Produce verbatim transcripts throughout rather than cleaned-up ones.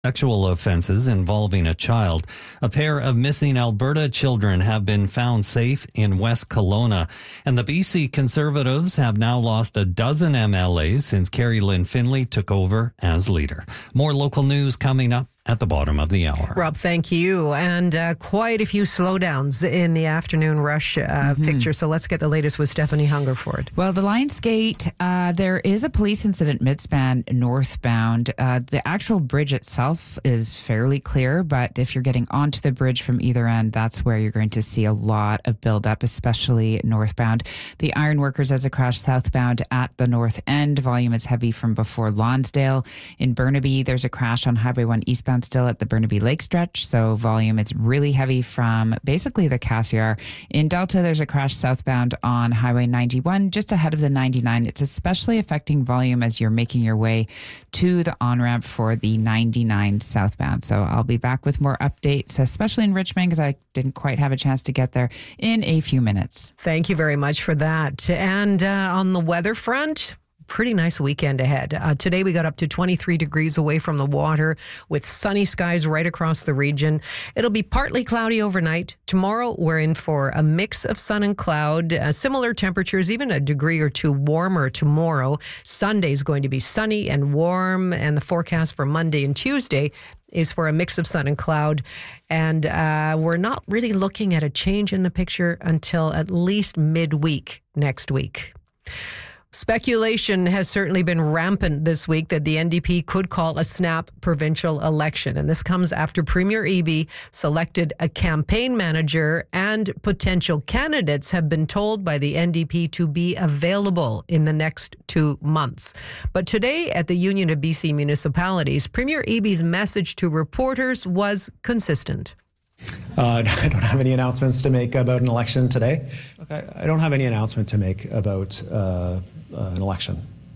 Sexual offenses involving a child. A pair of missing Alberta children have been found safe in West Kelowna. And the B C Conservatives have now lost a dozen M L As since Carrie Lynn Finlay took over as leader. More local news coming up at the bottom of the hour. Rob, thank you. And uh, quite a few slowdowns in the afternoon rush uh, mm-hmm. picture. So let's get the latest with Stephanie Hungerford. Well, the Lions Gate, uh, there is a police incident midspan northbound. Uh, the actual bridge itself is fairly clear, but if you're getting onto the bridge from either end, that's where you're going to see a lot of buildup, especially northbound. The Ironworkers has a crash southbound at the north end. Volume is heavy from before Lonsdale. In Burnaby, there's a crash on Highway one eastbound still at the Burnaby Lake stretch, so volume it's really heavy from basically the Cassiar. In Delta, there's a crash southbound on Highway ninety-one just ahead of the ninety-nine. It's especially affecting volume as you're making your way to the on-ramp for the ninety-nine southbound. So I'll be back with more updates, especially in Richmond, because I didn't quite have a chance to get there, in a few minutes. Thank you very much for that. And uh, on the weather front, pretty nice weekend ahead. Uh, today we got up to twenty-three degrees away from the water with sunny skies right across the region. It'll be partly cloudy overnight. Tomorrow we're in for a mix of sun and cloud, uh, similar temperatures, even a degree or two warmer tomorrow. Sunday's going to be sunny and warm, and the forecast for Monday and Tuesday is for a mix of sun and cloud. And uh, we're not really looking at a change in the picture until at least midweek next week. Speculation has certainly been rampant this week that the N D P could call a snap provincial election. And this comes after Premier Eby selected a campaign manager, and potential candidates have been told by the N D P to be available in the next two months. But today at the Union of B C Municipalities, Premier Eby's message to reporters was consistent. Uh, I don't have any announcements to make about an election today. Okay. I don't have any announcement to make about uh, uh, an election.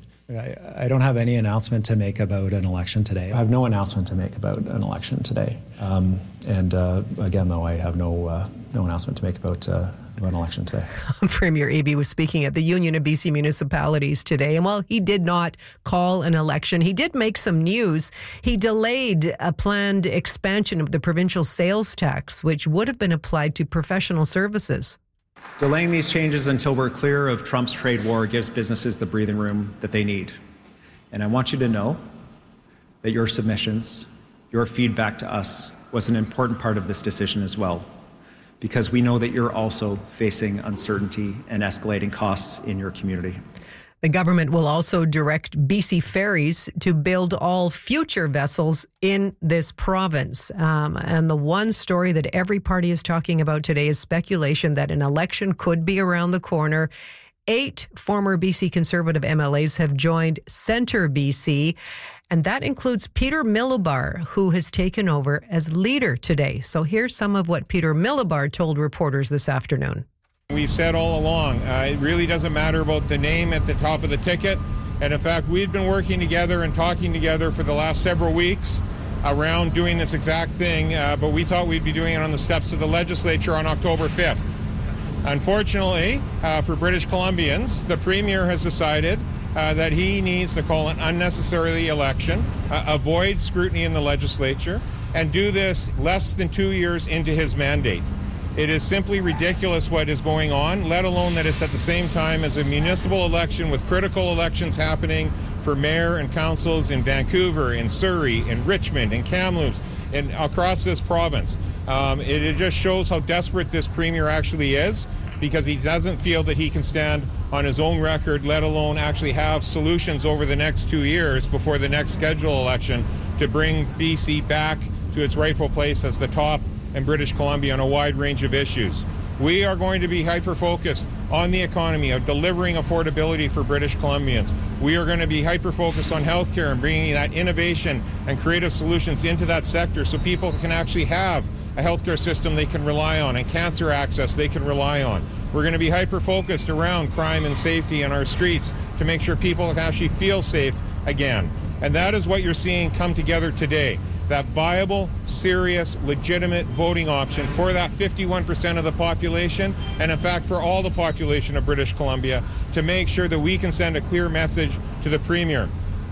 I, I don't have any announcement to make about an election today. I have no announcement to make about an election today. Um, and uh, again, though, I have no uh, no announcement to make about uh, about an election today. Premier Eby was speaking at the Union of B C Municipalities today. And while he did not call an election, he did make some news. He delayed a planned expansion of the provincial sales tax, which would have been applied to professional services. Delaying these changes until we're clear of Trump's trade war gives businesses the breathing room that they need. And I want you to know that your submissions, your feedback to us was an important part of this decision as well, because we know that you're also facing uncertainty and escalating costs in your community. The government will also direct B C Ferries to build all future vessels in this province. Um, and the one story that every party is talking about today is speculation that an election could be around the corner. Eight former B C Conservative M L As have joined Centre B C, and that includes Peter Milobar, who has taken over as leader today. So here's some of what Peter Milobar told reporters this afternoon. We've said all along, uh, it really doesn't matter about the name at the top of the ticket. And in fact, we've been working together and talking together for the last several weeks around doing this exact thing, uh, but we thought we'd be doing it on the steps of the legislature on October fifth. Unfortunately, uh, for British Columbians, the Premier has decided uh, that he needs to call an unnecessary election, uh, avoid scrutiny in the legislature, and do this less than two years into his mandate. It is simply ridiculous what is going on, let alone that it's at the same time as a municipal election with critical elections happening for mayor and councils in Vancouver, in Surrey, in Richmond, in Kamloops, and across this province. Um, it, it just shows how desperate this Premier actually is, because he doesn't feel that he can stand on his own record, let alone actually have solutions over the next two years before the next scheduled election to bring B C back to its rightful place as the top in British Columbia on a wide range of issues. We are going to be hyper-focused on the economy, of delivering affordability for British Columbians. We are going to be hyper-focused on healthcare and bringing that innovation and creative solutions into that sector so people can actually have a healthcare system they can rely on and cancer access they can rely on. We're going to be hyper-focused around crime and safety in our streets to make sure people can actually feel safe again. And that is what you're seeing come together today. That viable, serious, legitimate voting option for that fifty-one percent of the population, and in fact for all the population of British Columbia, to make sure that we can send a clear message to the Premier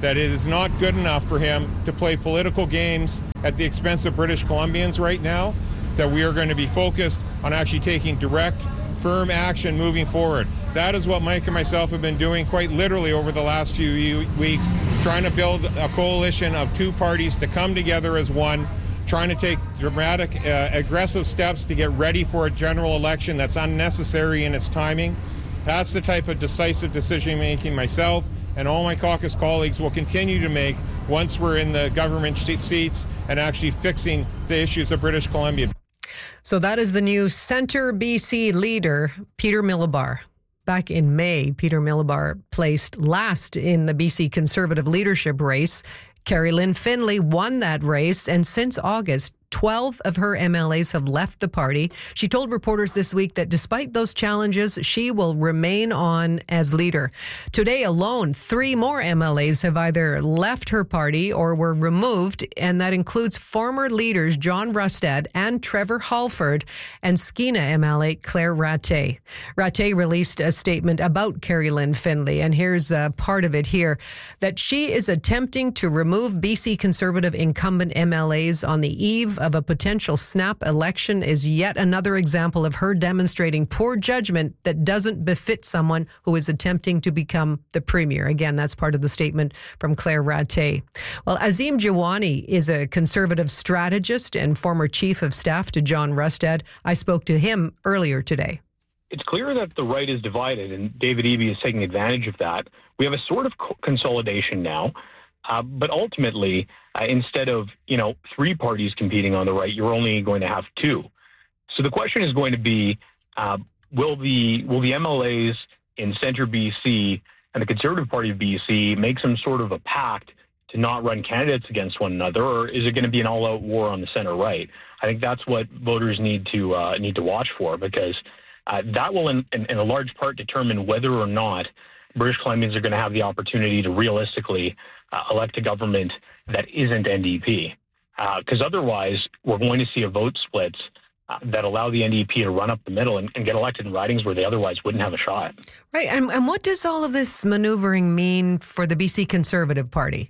that it is not good enough for him to play political games at the expense of British Columbians right now, that we are going to be focused on actually taking direct, firm action moving forward. That is what Mike and myself have been doing quite literally over the last few weeks, trying to build a coalition of two parties to come together as one, trying to take dramatic, uh, aggressive steps to get ready for a general election that's unnecessary in its timing. That's the type of decisive decision-making myself and all my caucus colleagues will continue to make once we're in the government seats and actually fixing the issues of British Columbia. So that is the new Centre B C leader, Peter Milobar. Back in May, Peter Milobar placed last in the B C Conservative leadership race. Carrie Lynn Finlay won that race, and since August, twelve of her M L As have left the party. She told reporters this week that despite those challenges, she will remain on as leader. Today alone, three more M L As have either left her party or were removed, and that includes former leaders John Rustad and Trevor Halford and Skeena M L A Claire Rattay. Rattay released a statement about Carrie Lynn Finlay, and here's uh, part of it here, that she is attempting to remove B C Conservative incumbent M L As on the eve of a potential snap election is yet another example of her demonstrating poor judgment that doesn't befit someone who is attempting to become the premier. Again, that's part of the statement from Claire Rattay. Well, Azim Jawani is a Conservative strategist and former chief of staff to John Rustad. I spoke to him earlier today. It's clear that the right is divided, and David Eby is taking advantage of that. We have a sort of consolidation now. Uh, but ultimately, uh, instead of, you know, three parties competing on the right, you're only going to have two. So the question is going to be, uh, will the will the M L As in Centre B C and the Conservative Party of B C make some sort of a pact to not run candidates against one another, or is it going to be an all-out war on the center right? I think that's what voters need to uh, need to watch for, because uh, that will, in, in, in a large part, determine whether or not British Columbians are going to have the opportunity to realistically uh, elect a government that isn't N D P. Because uh, otherwise, we're going to see a vote split uh, that allow the N D P to run up the middle and, and get elected in ridings where they otherwise wouldn't have a shot. Right. And, and what does all of this maneuvering mean for the B C Conservative Party?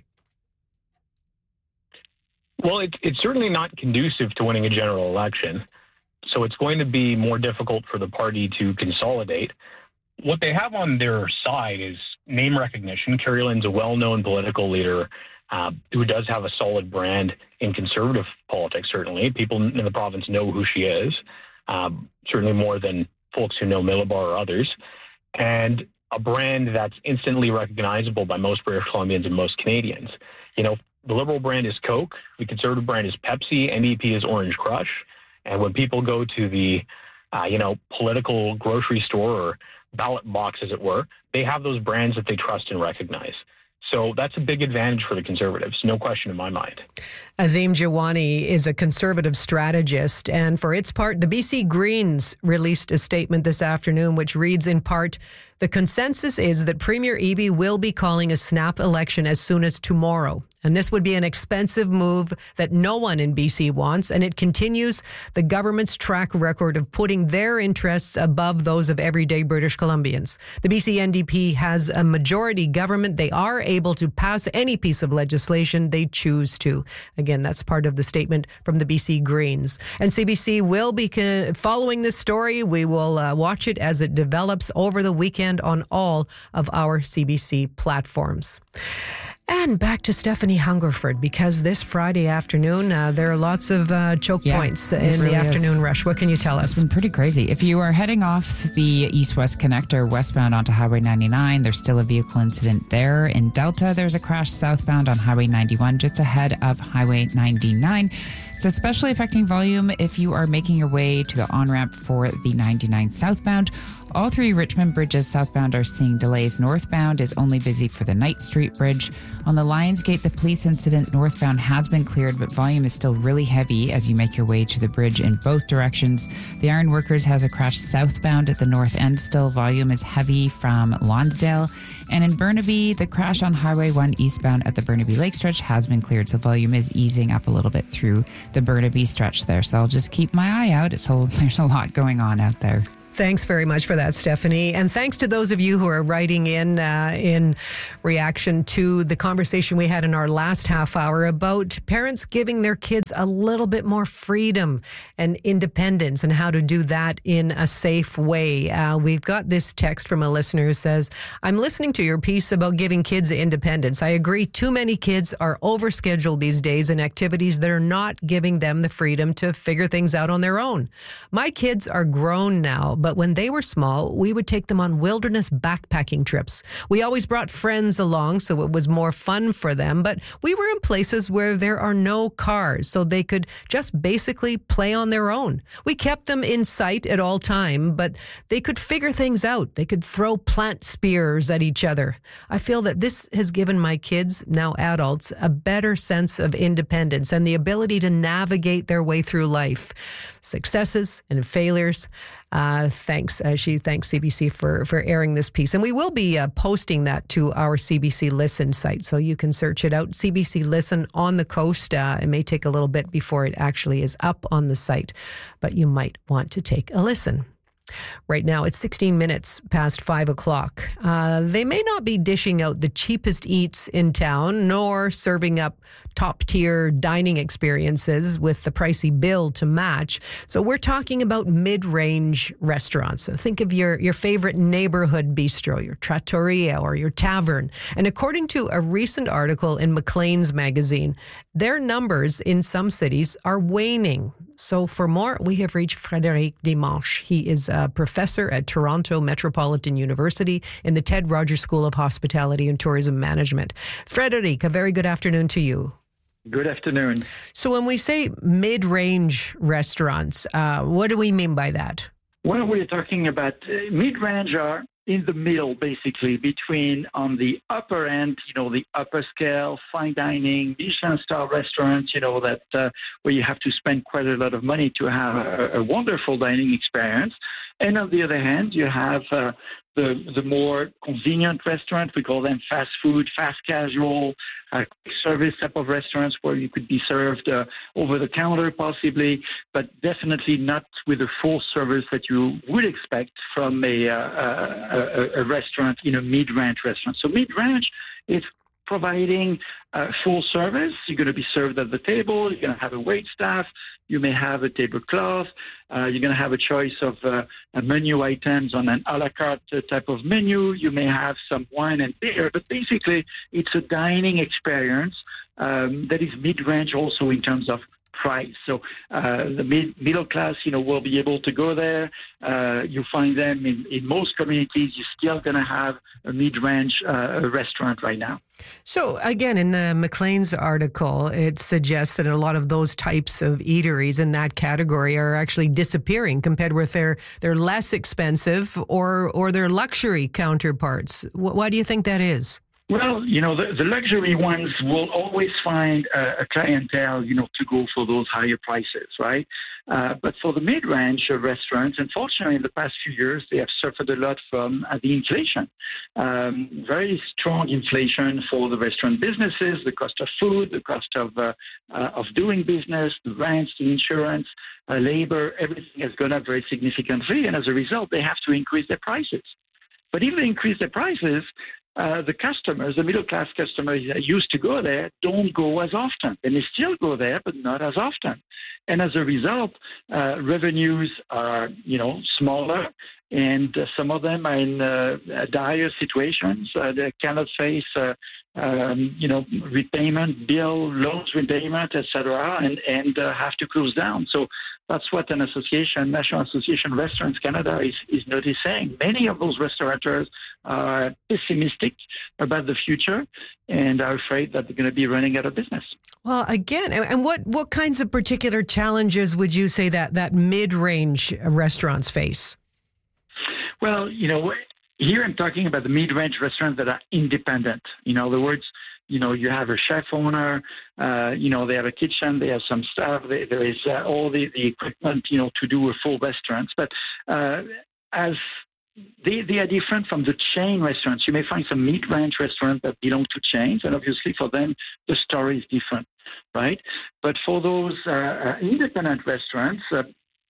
Well, it, it's certainly not conducive to winning a general election. So it's going to be more difficult for the party to consolidate. What they have on their side is name recognition. Carrie Lynn's a well-known political leader uh, who does have a solid brand in Conservative politics, certainly. People in the province know who she is, um, certainly more than folks who know Milobar or others. And a brand that's instantly recognizable by most British Columbians and most Canadians. You know, the Liberal brand is Coke, the Conservative brand is Pepsi, N D P is Orange Crush. And when people go to the, uh, you know, political grocery store or ballot box, as it were, they have those brands that they trust and recognize. So that's a big advantage for the Conservatives, no question in my mind. Azim Jawani is a Conservative strategist, and for its part, the B C Greens released a statement this afternoon which reads in part, "The consensus is that Premier Eby will be calling a snap election as soon as tomorrow. And this would be an expensive move that no one in B C wants, and it continues the government's track record of putting their interests above those of everyday British Columbians. The B C N D P has a majority government. They are able to pass any piece of legislation they choose to." Again, that's part of the statement from the B C Greens. And C B C will be following this story. We will uh, watch it as it develops over the weekend on all of our C B C platforms. And back to Stephanie Hungerford, because this Friday afternoon, uh, there are lots of uh, choke yeah, points in really the afternoon is. rush. What can you tell us? It's been pretty crazy. If you are heading off the east-west connector westbound onto Highway ninety-nine, there's still a vehicle incident there. In Delta, there's a crash southbound on Highway ninety-one, just ahead of Highway ninety-nine. It's especially affecting volume if you are making your way to the on-ramp for the ninety-nine southbound. All three Richmond bridges southbound are seeing delays. Northbound is only busy for the Knight Street Bridge. On the Lionsgate, the police incident northbound has been cleared, but volume is still really heavy as you make your way to the bridge in both directions. The Iron Workers has a crash southbound at the north end. Still, volume is heavy from Lonsdale. And in Burnaby, the crash on Highway one eastbound at the Burnaby Lake stretch has been cleared, so volume is easing up a little bit through the Burnaby stretch there. So I'll just keep my eye out. It's a, there's a lot going on out there. Thanks very much for that, Stephanie. And thanks to those of you who are writing in uh, in reaction to the conversation we had in our last half hour about parents giving their kids a little bit more freedom and independence and how to do that in a safe way. Uh, we've got this text from a listener who says, I'm listening to your piece about giving kids independence. I agree too many kids are overscheduled these days in activities that are not giving them the freedom to figure things out on their own. My kids are grown now, but when they were small, we would take them on wilderness backpacking trips. We always brought friends along, so it was more fun for them, but we were in places where there are no cars, so they could just basically play on their own. We kept them in sight at all time, but they could figure things out. They could throw plant spears at each other. I feel that this has given my kids, now adults, a better sense of independence and the ability to navigate their way through life. Successes and failures. Uh, thanks. Uh, she thanks C B C for, for airing this piece. And we will be uh, posting that to our C B C Listen site, so you can search it out. C B C Listen on the coast. Uh, it may take a little bit before it actually is up on the site, but you might want to take a listen. Right now, it's sixteen minutes past five o'clock. Uh, they may not be dishing out the cheapest eats in town, nor serving up top-tier dining experiences with the pricey bill to match. So we're talking about mid-range restaurants. So think of your, your favorite neighborhood bistro, your trattoria or your tavern. And according to a recent article in Maclean's magazine, their numbers in some cities are waning. So for more, we have reached Frédéric Dimanche. He is a professor at Toronto Metropolitan University in the Ted Rogers School of Hospitality and Tourism Management. Frédéric, a very good afternoon to you. Good afternoon. So when we say mid-range restaurants, uh, what do we mean by that? Well, we're talking about uh, mid-range are in the middle, basically, between on the upper end, you know, the upper scale, fine dining, Michelin-star restaurants, you know, that uh, where you have to spend quite a lot of money to have a, a wonderful dining experience. And on the other hand, you have uh, the the more convenient restaurants. We call them fast food, fast casual, uh, quick service type of restaurants where you could be served uh, over the counter possibly, but definitely not with the full service that you would expect from a, uh, a, a restaurant in a mid-range restaurant. So mid-range is providing uh, full service. You're going to be served at the table. You're going to have a wait staff. You may have a tablecloth. Uh, you're going to have a choice of uh, menu items on an a la carte type of menu. You may have some wine and beer, but basically it's a dining experience um, that is mid-range also in terms of price. So uh, the mid, middle class, you know, will be able to go there. Uh, you find them in, in most communities. You're still going to have a mid-range uh, restaurant right now. So again, in the Maclean's article, it suggests that a lot of those types of eateries in that category are actually disappearing compared with their, their less expensive or, or their luxury counterparts. Why do you think that is? Well, you know, the, the luxury ones will always find a, a clientele, you know, to go for those higher prices, right? Uh, but for the mid-range restaurants, unfortunately, in the past few years, they have suffered a lot from uh, the inflation. Um, very strong inflation for the restaurant businesses, the cost of food, the cost of uh, uh, of doing business, the rents, the insurance, uh, labor, everything has gone up very significantly. And as a result, they have to increase their prices. But if they increase their prices, Uh, the customers, the middle-class customers that used to go there, don't go as often. And they still go there, but not as often. And as a result, uh, revenues are, you know, smaller, and uh, some of them are in uh, dire situations. Uh, they cannot face, uh, um, you know, repayment, bill, loans repayment, et cetera, and, and uh, have to close down. So that's what an association, National Association Restaurants Canada, is, is noticing. Many of those restaurateurs are pessimistic about the future and are afraid that they're going to be running out of business. Well, again, and what, what kinds of particular challenges would you say that, that mid-range restaurants face? Well, you know, here I'm talking about the mid-range restaurants that are independent. In other words, you know, you have a chef owner, uh, you know, they have a kitchen, they have some staff, they, there is uh, all the, the equipment, you know, to do a full restaurant. But uh, as they, they are different from the chain restaurants. You may find some mid-range restaurants that belong to chains, and obviously for them, the story is different, right? But for those uh, independent restaurants, uh,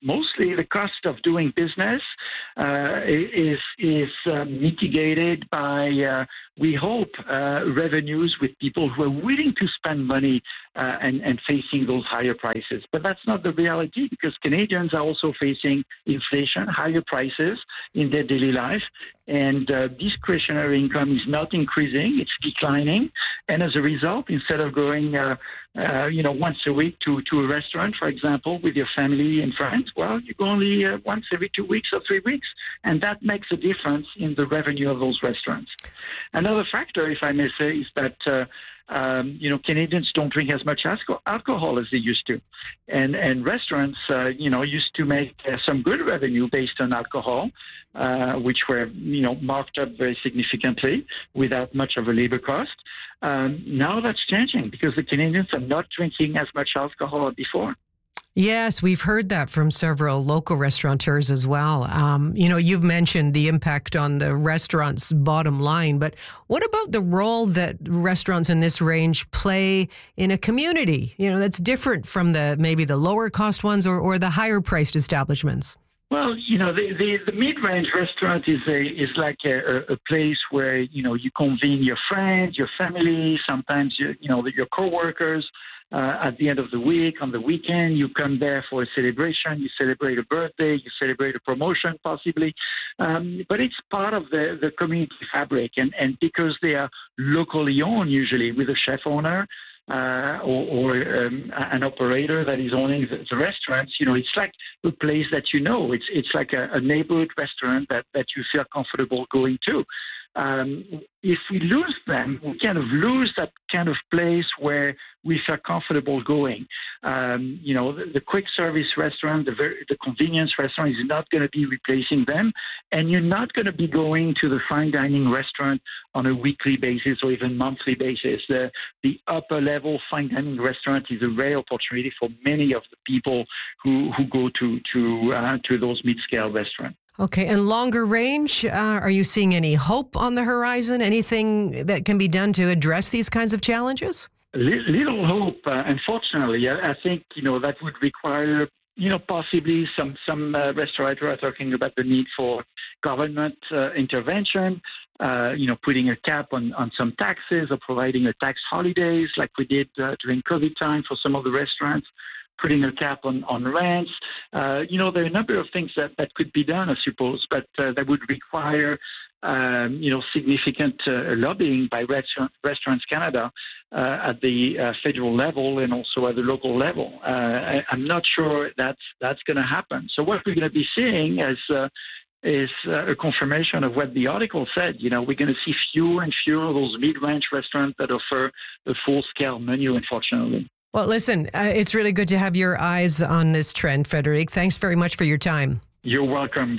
mostly the cost of doing business uh, is is uh, mitigated by, uh, we hope, uh, revenues with people who are willing to spend money uh, and, and facing those higher prices. But that's not the reality, because Canadians are also facing inflation, higher prices in their daily life, and uh, discretionary income is not increasing, it's declining. And as a result, instead of going uh, uh, you know, once a week to, to a restaurant, for example, with your family and friends, well, you go only uh, once every two weeks or three weeks. And that makes a difference in the revenue of those restaurants. Another factor, if I may say, is that uh, Um, you know, Canadians don't drink as much alco- alcohol as they used to. And and restaurants, uh, you know, used to make uh, some good revenue based on alcohol, uh, which were, you know, marked up very significantly without much of a labor cost. Um, now that's changing because the Canadians are not drinking as much alcohol as before. Yes, we've heard that from several local restaurateurs as well. Um, you know, you've mentioned the impact on the restaurant's bottom line, but what about the role that restaurants in this range play in a community, you know, that's different from the maybe the lower cost ones or, or the higher priced establishments? Well, you know, the, the, the mid-range restaurant is a is like a, a place where, you know, you convene your friends, your family, sometimes, you, you know, your coworkers. Uh, at the end of the week, on the weekend, you come there for a celebration, you celebrate a birthday, you celebrate a promotion possibly. Um, but it's part of the, the community fabric. And, and because they are locally owned, usually with a chef owner uh, or, or um, an operator that is owning the, the restaurants, you know, it's like a place that you know. It's it's like a, a neighborhood restaurant that, that you feel comfortable going to. Um, if we lose them, we kind of lose that kind of place where we feel comfortable going. Um, you know, the, the quick service restaurant, the, very, the convenience restaurant is not going to be replacing them. And you're not going to be going to the fine dining restaurant on a weekly basis or even monthly basis. The, the upper level fine dining restaurant is a rare opportunity for many of the people who, who go to, to, uh, to those mid-scale restaurants. Okay, and longer range, uh, are you seeing any hope on the horizon? Anything that can be done to address these kinds of challenges? Little hope, uh, unfortunately. I, I think, you know, that would require, you know, possibly some, some uh, restaurateurs are talking about the need for government uh, intervention, uh, you know, putting a cap on, on some taxes or providing a tax holidays like we did uh, during COVID time for some of the restaurants. Putting a cap on, on rents. Uh, you know, there are a number of things that, that could be done, I suppose, but uh, that would require, um, you know, significant uh, lobbying by Restaurant, Restaurants Canada uh, at the uh, federal level and also at the local level. Uh, I, I'm not sure that's, that's going to happen. So what we're going to be seeing is, uh, is uh, a confirmation of what the article said. You know, we're going to see fewer and fewer of those mid-range restaurants that offer a full-scale menu, unfortunately. Well, listen, uh, it's really good to have your eyes on this trend, Frédéric. Thanks very much for your time. You're welcome.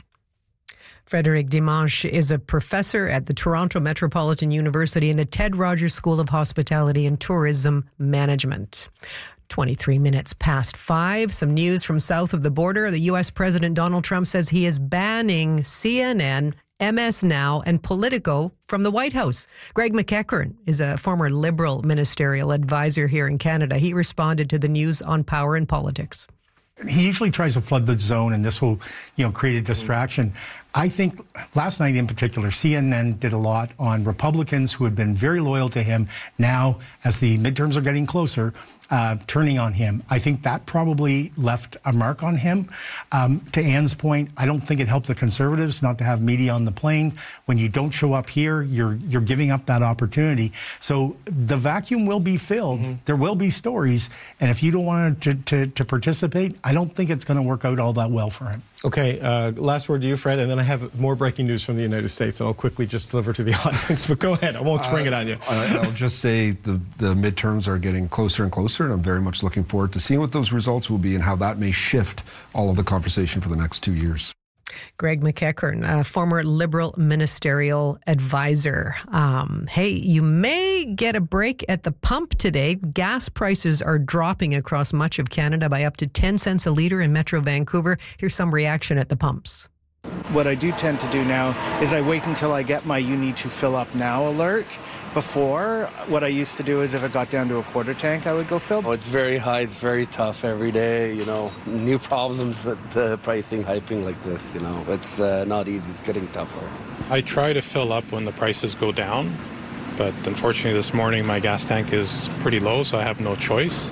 Frédéric Dimanche is a professor at the Toronto Metropolitan University in the Ted Rogers School of Hospitality and Tourism Management. twenty-three minutes past five. Some news from south of the border. The U S President Donald Trump says he is banning C N N, M S Now, and Politico from the White House. Greg McEachern is a former Liberal ministerial advisor here in Canada. He responded to the news on power and politics. He usually tries to flood the zone, and this will, you know, create a distraction. I think last night in particular, C N N did a lot on Republicans who had been very loyal to him. Now, as the midterms are getting closer, uh, turning on him. I think that probably left a mark on him. Um, to Anne's point, I don't think it helped the Conservatives not to have media on the plane. When you don't show up here, you're you're giving up that opportunity. So the vacuum will be filled. Mm-hmm. There will be stories, and if you don't want to to, to participate, I don't think it's going to work out all that well for him. Okay, uh, last word to you, Fred, and then I have more breaking news from the United States that I'll quickly just deliver to the audience. But go ahead, I won't spring uh, it on you. I'll just say the, the midterms are getting closer and closer, and I'm very much looking forward to seeing what those results will be and how that may shift all of the conversation for the next two years. Greg McEachern, a former Liberal ministerial advisor. Um, hey, you may get a break at the pump today. Gas prices are dropping across much of Canada by up to ten cents a litre in Metro Vancouver. Here's some reaction at the pumps. What I do tend to do now is I wait until I get my you need to fill up now alert. Before, what I used to do is if it got down to a quarter tank, I would go fill. Oh, it's very high. It's very tough every day, you know. New problems with the pricing hyping like this, you know. It's uh, not easy. It's getting tougher. I try to fill up when the prices go down, but unfortunately this morning my gas tank is pretty low, so I have no choice.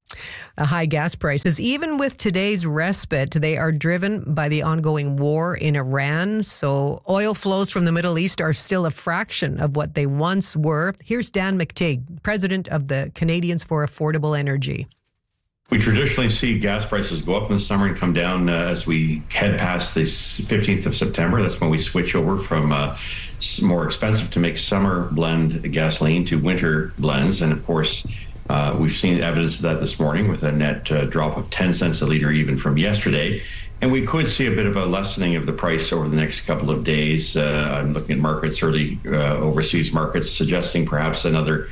The high gas prices, even with today's respite, they are driven by the ongoing war in Iran. So oil flows from the Middle East are still a fraction of what they once were. Here's Dan McTeague, president of the Canadians for Affordable Energy. We traditionally see gas prices go up in the summer and come down uh, as we head past the fifteenth of September. That's when we switch over from uh, more expensive to make summer blend gasoline to winter blends. And of course, Uh, we've seen evidence of that this morning with a net uh, drop of ten cents a litre even from yesterday. And we could see a bit of a lessening of the price over the next couple of days. Uh, I'm looking at markets, early uh, overseas markets, suggesting perhaps another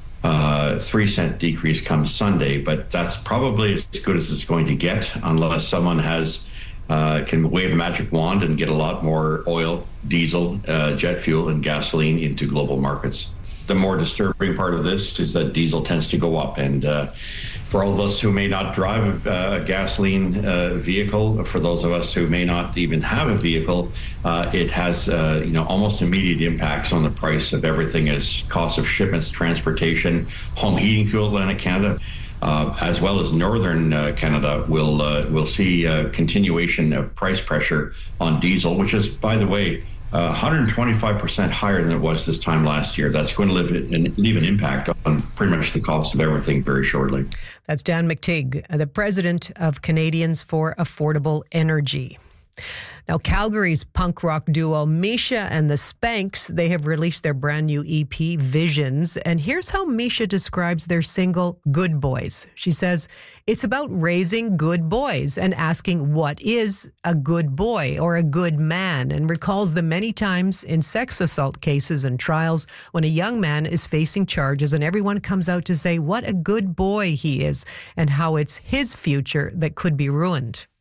uh, three cent decrease come Sunday. But that's probably as good as it's going to get unless someone has uh, can wave a magic wand and get a lot more oil, diesel, uh, jet fuel and gasoline into global markets. The more disturbing part of this is that diesel tends to go up. And uh, for all of us who may not drive a, a gasoline uh, vehicle, for those of us who may not even have a vehicle, uh, it has uh, you know almost immediate impacts on the price of everything as cost of shipments, transportation, home heating fuel. Atlantic Canada, uh, as well as northern uh, Canada, will uh, will see a continuation of price pressure on diesel, which is, by the way, Uh, one hundred twenty-five percent higher than it was this time last year. That's going to leave, leave an impact on pretty much the cost of everything very shortly. That's Dan McTeague, the president of Canadians for Affordable Energy. Now, Calgary's punk rock duo Misha and the Spanks, they have released their brand new E P, Visions. And here's how Misha describes their single, Good Boys. She says, it's about raising good boys and asking what is a good boy or a good man, and recalls the many times in sex assault cases and trials when a young man is facing charges and everyone comes out to say what a good boy he is and how it's his future that could be ruined.